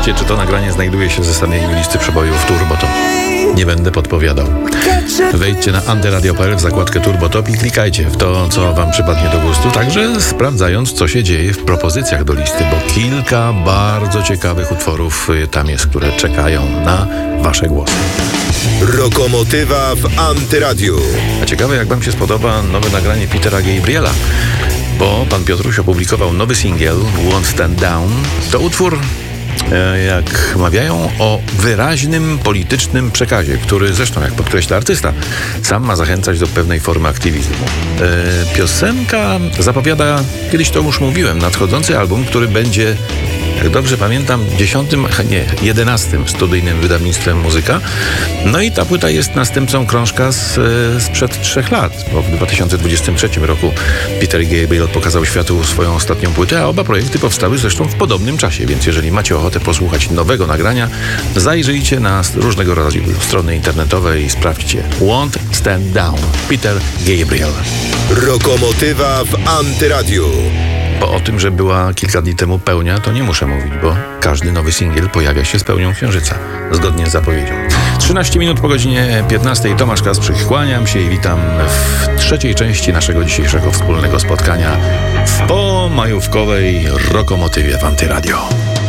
Sprawdźcie, czy to nagranie znajduje się w zestawieniu listy przebojów Turbo Top. Nie będę podpowiadał. Wejdźcie na antyradio.pl w zakładkę Turbo Top i klikajcie w to, co wam przypadnie do gustu, także sprawdzając, co się dzieje w propozycjach do listy, bo kilka bardzo ciekawych utworów tam jest, które czekają na wasze głosy. Rokomotywa w Antyradiu. A ciekawe, jak wam się spodoba nowe nagranie Petera Gabriela, bo pan Piotruś opublikował nowy singiel Won't Stand Down. To utwór, jak mawiają, o wyraźnym politycznym przekazie, który zresztą, jak podkreśla artysta, sam ma zachęcać do pewnej formy aktywizmu. Piosenka zapowiada, kiedyś to już mówiłem, nadchodzący album, który będzie, jak dobrze pamiętam, 11 studyjnym wydawnictwem Muzyka. No i ta płyta jest następcą krążka sprzed 3 lat, bo w 2023 roku Peter Gabriel pokazał światu swoją ostatnią płytę, a oba projekty powstały zresztą w podobnym czasie, więc jeżeli macie ochotę posłuchać nowego nagrania, zajrzyjcie na różnego rodzaju strony internetowe i sprawdźcie Won't Stand Down, Peter Gabriel. Rokomotywa w Antyradiu. Bo o tym, że była kilka dni temu pełnia, to nie muszę mówić, bo każdy nowy singiel pojawia się z pełnią księżyca, zgodnie z zapowiedzią. 13 minut po godzinie 15. Tomasz Kasprzyk, kłaniam się i witam w trzeciej części naszego dzisiejszego wspólnego spotkania w pomajówkowej Rokomotywie w Antyradio.